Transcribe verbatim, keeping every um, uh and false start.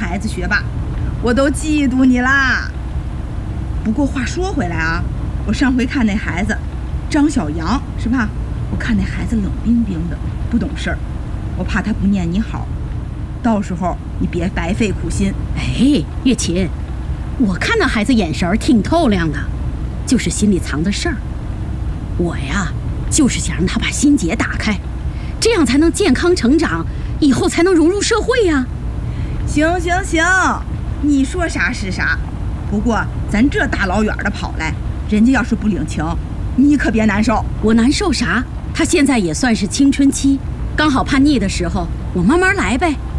孩子学霸，我都嫉妒你啦。不过话说回来啊，我上回看那孩子张小阳是吧？我看那孩子冷冰冰的，不懂事儿，我怕他不念你好，到时候你别白费苦心。 哎，月琴，我看那孩子眼神挺透亮的，就是心里藏着事儿。我呀，就是想让他把心结打开，这样才能健康成长，以后才能融入社会呀。 行行行，你说啥是啥。不过咱这大老远的跑来，人家要是不领情，你可别难受。 我难受啥？他现在也算是青春期，刚好叛逆的时候，我慢慢来呗。